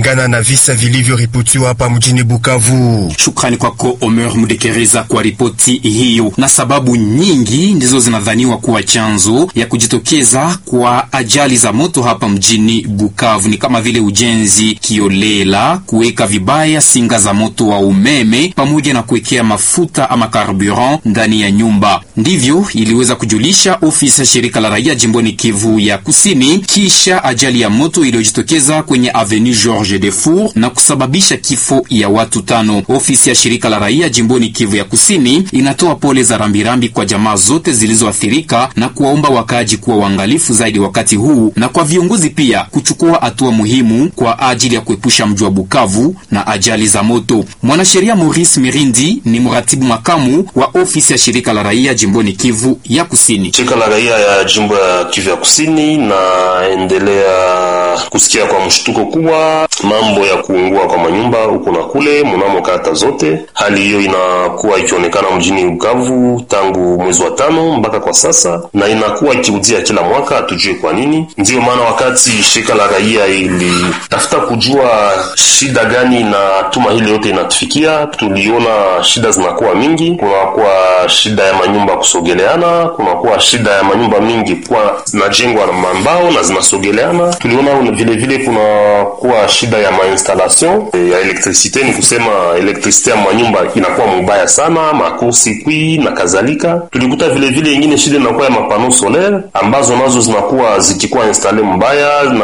kulingana na visa vilivyoripotiwa hapa mjini Bukavu. Shukrani kwako Omer Mudekereza kwa ripoti hiyo. Na sababu nyingi ndizo zinadhaniwa kuwa chanzo ya kujitokeza kwa ajali za moto hapa mjini Bukavu, ni kama vile ujenzi kiolela, kuweka vibaya singa za moto wa umeme, pamoja na kuwekea mafuta ama carburant ndani ya nyumba. Ndivyo iliweza kujulisha ofisi ya shirika la raia jimboni Kivu ya Kusini kisha ajali ya moto iliyojitokeza kwenye Avenue Georges Defour na kusababisha kifo ya watu 5. Ofisi ya shirika la raia jimboni Kivu ya Kusini inatoa pole za rambirambi kwa jamaa zote zilizoathirika na kuwaomba wakaaji kuwa waangalifu zaidi wakati huu, na kwa viongozi pia kuchukua hatua muhimu kwa ajili ya kuepusha mji wa Bukavu na ajali za moto. Mwanasheria Maurice Mirindi ni mratibu makamu wa ofisi ya shirika la raia jimboni Kivu ya Kusini. Shirika la raia ya jimbo ya Kivu ya Kusini naendelea kusikia kwa mshtuko kubwa mambo ya kuungua kwa manyumba huko na kule mnamo kata zote. Hali hiyo inakuwa ikionekana mjini Bukavu tangu mwezi wa 5 mpaka kwa sasa, na inakuwa ikirudia kila mwaka, hatujue kwa nini. Ndio maana wakati shirika la raia ilitafuta kujua shida gani na tuma hili yote inatufikia, tuliona shida zinakuwa mingi. Kunakuwa shida ya manyumba kusogeleana, kunakuwa shida ya manyumba mingi kwa zinajengwa na mambao na zinasogeleana. Tuliona vile vile kunakuwa shida ya mainstallation ya electricité, ni kusema electricité ya manyumba inakuwa mbaya sana, makursi kui na kadhalika. Tulikuta vile vile nyingine shida inakuwa ya mapano solaire ambazo nazo zinakuwa zikikuwa installe mbaya na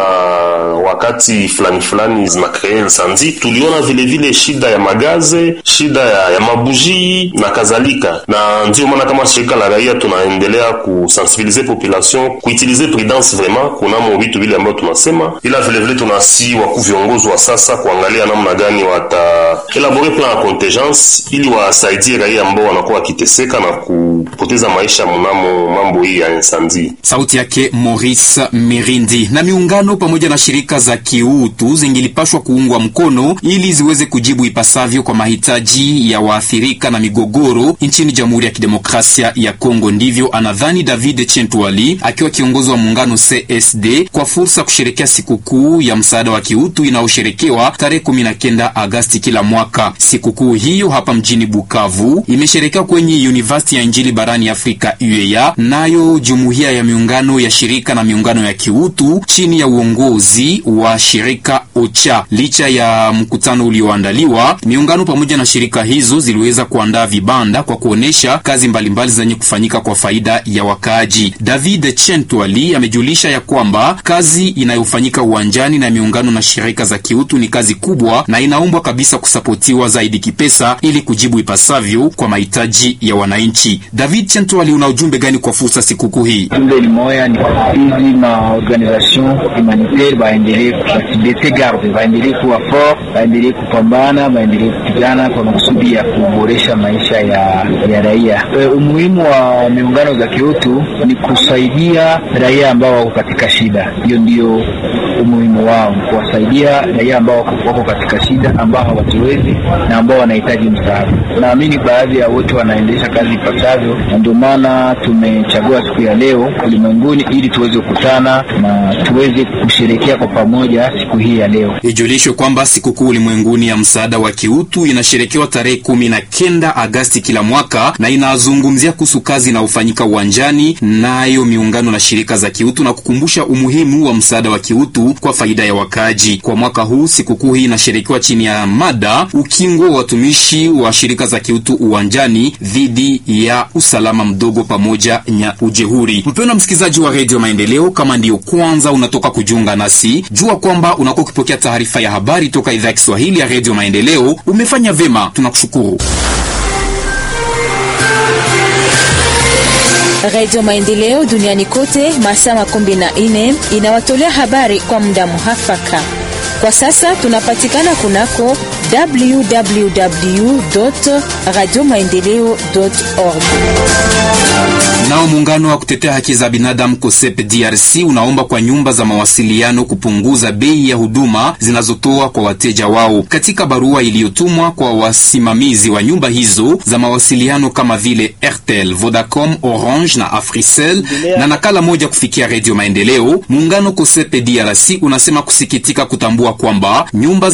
wakati fulani zina create incendie. Tuliona vile vile shida ya magaze, shida ya mabuji na kadhalika, na ndio maana kama shirika la raia tunaendelea kusensibiliser population kuutiliser prudence vraiment kunamo vitu vile ambavyo tunasema, ila vile vile tunasi wakuu viongozi wa sasa kuangalia namna gani wataelabore plan ya contingence ili wasaidie raia ambao wanakuwa kiteseka na kupoteza maisha mnamo mambo hii ya incendie. Sauti yake Maurice Mirindi. Na miungano pamoja na shirika za kiutu zingilipashwa kuungwa mkono ili ziweze kujibu ipasavyo kwa mahitaji ya waathirika na migogoro nchini Jamhuri ya Kidemokrasia ya Kongo. Ndivyo anadhani David Chentwali akiwa kiongozi wa muungano CSD kwa fursa kusherekea sikukuu ya msaada wa kiutu inayosherekewa tarehe 19 Agosti kila mwaka. Sikukuu hiyo hapa mjini Bukavu imesherekewa kwenye University ya Injili barani Afrika UEA, nayo jumuiya ya miungano ya shirika na miungano ya kiutu chini ya uongozi wa shirika OCHA. Licha ya mkutano ulioandaliwa, miungano pamoja na shirika hizo ziliweza kuandaa vibanda kwa kuonesha kazi mbalimbali zenye kufanyika kwa faida ya wakaaji. David Chentwali amejulisha ya kwamba kazi inayofanyika uwanjani na miungano na shirika za kiutu ni kazi kubwa na inaombwa kabisa kusapotiwa zaidi kipesa ili kujibu ipasavyo kwa mahitaji ya wananchi. David Chentwali, una ujumbe gani kwa fursa sikukuu hii? Ujumbe ni moja, ni hizi ma organisation humanitaire baendelee kusidete garde, baendelee kuwa fort, baendelee kupambana, baendelee kupigana kwa makusudi ya kuboresha maisha ya raia. Umuhimu wa miungano za kiutu ni kusaidia raia ambao wako katika shida. Hiyo ndio umuhimu wao, kuwasaidia raia ambao wako katika shida, ambao hawajiwezi na ambao wanahitaji msaada. Naamini baadhi ya wote wanaendesha kazi ipasavyo, na ndio maana tumechagua siku ya leo ulimwenguni ili tuweze kukutana na tuweze kusherehekea kwa pamoja siku hii ya leo. Ijulishwe kwamba sikukuu ulimwenguni ya msaada wa kiutu inasherekewa tarehe 19 Agosti kila mwaka na inazungumzia kuhusu kazi na ufanyika uwanjani nayo miungano na shirika za kiutu na kukumbusha umuhimu wa msaada wa kiutu kwa faida ya wakaaji. Kwa mwaka huu sikukuu hii inasherekewa chini ya mada ukingo wa watumishi wa shirika za kiutu uwanjani dhidi ya usalama mdogo pamoja na ujehuri. Mpendwa msikilizaji wa Radio Maendeleo, kama ndiyo kwanza unatoka kujiunga nasi, jua kwamba unakuwa ukipokea taarifa ya habari toka idhaa ya Kiswahili ya Radio Maendeleo. Umefanya vema, tunakushukuru. Radio Maendeleo duniani kote masaa 14 inawatolea habari kwa muda muhafaka. Kwa sasa tunapatikana kunako www.radiomaendeleo.org. Nao muungano wa kutetea haki za binadamu COSEP DRC unaomba kwa nyumba za mawasiliano kupunguza bei ya huduma zinazotoa kwa wateja wao. Katika barua iliyotumwa kwa wasimamizi wa nyumba hizo za mawasiliano kama vile Airtel, Vodacom, Orange na Africell na nakala moja kufikia Radio Maendeleo, muungano COSEP DRC unasema kusikitika kutambua kwamba nyumba